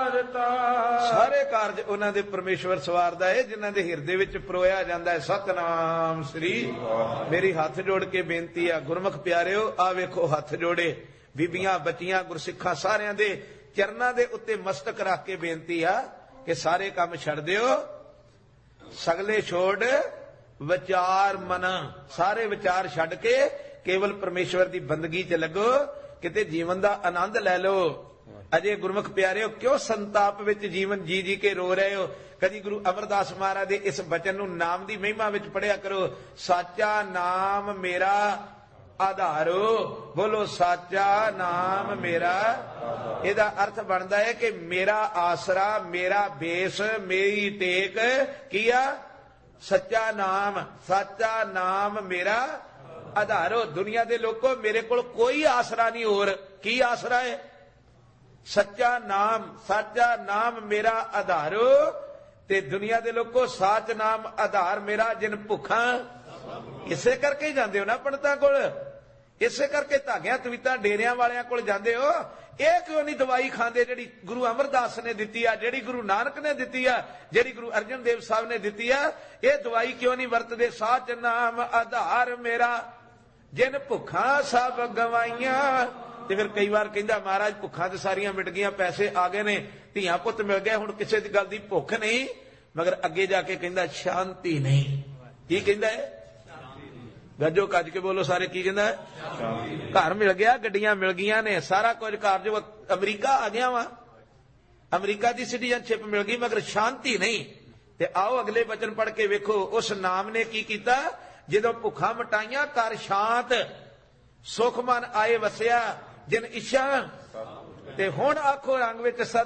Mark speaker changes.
Speaker 1: ਸਾਰੇ ਕਾਰਜ ਉਹਨਾਂ ਦੇ ਪਰਮੇਸ਼ਵਰ ਸਵਾਰਦਾ ਹੈ ਜਿਨ੍ਹਾਂ ਦੇ ਹਿਰਦੇ ਵਿੱਚ ਪਰੋਇਆ ਜਾਂਦਾ ਹੈ ਸਤਨਾਮ ਸ੍ਰੀ। ਮੇਰੀ ਹੱਥ ਜੋੜ ਕੇ ਬੇਨਤੀ ਆ ਗੁਰਮੁਖ ਪਿਆਰਿਓ, ਆ ਵੇਖੋ ਹੱਥ ਜੋੜੇ ਬੀਬੀਆਂ ਬੱਚੀਆਂ ਗੁਰਸਿੱਖਾਂ ਸਾਰਿਆਂ ਦੇ ਚਰਨਾਂ ਦੇ ਉੱਤੇ ਮਸਤਕ ਰੱਖ ਕੇ ਬੇਨਤੀ ਆ ਕਿ ਸਾਰੇ ਕੰਮ ਛੱਡ ਦਿਓ, ਸਗਲੇ ਛੋੜ ਵਿਚਾਰ ਮਨ, ਸਾਰੇ ਵਿਚਾਰ ਛੱਡ ਕੇ ਕੇਵਲ ਪਰਮੇਸ਼ਵਰ ਦੀ ਬੰਦਗੀ 'ਚ ਲੱਗੋ, ਕਿਤੇ ਜੀਵਨ ਦਾ ਆਨੰਦ ਲੈ ਲਓ। ਅਜੇ ਗੁਰਮੁਖ ਪਿਆਰਿਓ ਕਿਉਂ ਸੰਤਾਪ ਵਿੱਚ ਜੀਵਨ ਜੀ ਜੀ ਕੇ ਰੋ ਰਹੇ ਹੋ? ਕਦੀ ਗੁਰੂ ਅਮਰਦਾਸ ਮਹਾਰਾਜ ਦੇ ਇਸ ਬਚਨ ਨੂੰ ਨਾਮ ਦੀ ਮਹਿਮਾ ਵਿੱਚ ਪੜਿਆ ਕਰੋ, ਸਾਚਾ ਨਾਮ ਮੇਰਾ ਆਧਾਰੋ। ਬੋਲੋ ਸਾਚਾ ਨਾਮ ਮੇਰਾ। ਇਹਦਾ ਅਰਥ ਬਣਦਾ ਹੈ ਕਿ ਮੇਰਾ ਆਸਰਾ, ਮੇਰਾ ਬੇਸ, ਮੇਰੀ ਟੇਕ ਕੀ ਆ? ਸੱਚਾ ਨਾਮ। ਸਾਚਾ ਨਾਮ ਮੇਰਾ ਆਧਾਰੋ। ਦੁਨੀਆ ਦੇ ਲੋਕੋ ਮੇਰੇ ਕੋਲ ਕੋਈ ਆਸਰਾ ਨਹੀਂ ਹੋਰ। ਕੀ ਆਸਰਾ ਹੈ? ਸੱਚਾ ਨਾਮ। ਸਾਚਾ ਨਾਮ ਮੇਰਾ ਆਧਾਰੋ। ਤੇ ਦੁਨੀਆ ਦੇ ਲੋਕੋ ਸਾਚ ਨਾਮ ਆਧਾਰ ਮੇਰਾ ਜਿਨ ਭੁੱਖਾਂ। ਇਸੇ ਕਰਕੇ ਹੀ ਜਾਂਦੇ ਹੋ ਨਾ ਪੰਡਤਾਂ ਕੋਲ, ਇਸੇ ਕਰਕੇ ਧਾਗਿਆਂ ਤਵੀਤਾਂ ਡੇਰਿਆਂ ਵਾਲਿਆਂ ਕੋਲ ਜਾਂਦੇ ਹੋ। ਇਹ ਕਿਉਂ ਨਹੀਂ ਦਵਾਈ ਖਾਂਦੇ ਜਿਹੜੀ ਗੁਰੂ ਅਮਰਦਾਸ ਨੇ ਦਿੱਤੀ ਆ, ਜਿਹੜੀ ਗੁਰੂ ਨਾਨਕ ਨੇ ਦਿੱਤੀ ਆ, ਜਿਹੜੀ ਗੁਰੂ ਅਰਜਨ ਦੇਵ ਸਾਹਿਬ ਨੇ ਦਿੱਤੀ ਆ? ਇਹ ਦਵਾਈ ਕਿਉਂ ਨਹੀਂ ਵਰਤਦੇ? ਸਾਚ ਨਾਮ ਆਧਾਰ ਮੇਰਾ ਜਿਨ ਭੁੱਖਾਂ ਸਭ ਗਵਾਈਆਂ। ਤੇ ਫਿਰ ਕਈ ਵਾਰ ਕਹਿੰਦਾ ਮਹਾਰਾਜ ਭੁੱਖਾਂ ਤੇ ਸਾਰੀਆਂ ਮਿਟ ਗਈਆਂ, ਪੈਸੇ ਆ ਗਏ ਨੇ, ਧੀਆਂ ਪੁੱਤ ਮਿਲ ਗਏ, ਹੁਣ ਕਿਸੇ ਦੀ ਗੱਲ ਦੀ ਭੁੱਖ ਨਹੀਂ। ਮਗਰ ਅੱਗੇ ਜਾ ਕੇ ਕਹਿੰਦਾ ਸ਼ਾਂਤੀ ਨਹੀਂ। ਕੀ ਕਹਿੰਦਾ ਹੈ? ਗੱਜੋ ਕੱਜ ਕੇ ਬੋਲੋ ਸਾਰੇ, ਕੀ ਕਹਿੰਦਾ? ਘਰ ਮਿਲ ਗਿਆ, ਗੱਡੀਆਂ ਮਿਲ ਗਈਆਂ ਨੇ, ਸਾਰਾ ਕੁਝ ਕਾਰਜ, ਅਮਰੀਕਾ ਆ ਗਿਆ ਵਾ, ਅਮਰੀਕਾ ਦੀ ਸਿਟੀਜ਼ਨਸ਼ਿਪ ਮਿਲ ਗਈ, ਮਗਰ ਸ਼ਾਂਤੀ ਨਹੀਂ। ਤੇ ਆਓ ਅਗਲੇ ਬਚਨ ਪੜ੍ਹ ਕੇ ਵੇਖੋ, ਉਸ ਨਾਮ ਨੇ ਕੀ ਕੀਤਾ? ਜਦੋਂ ਭੁੱਖਾਂ ਮਟਾਈਆਂ ਕਰ ਸ਼ਾਂਤ, ਸੁਖ ਮਨ ਆਏ ਵਸਿਆ ਜਿਨ ਇੱਛਾ। ਤੇ ਹੁਣ ਆਖੋ ਰੰਗ ਵਿੱਚ ਸਦਾ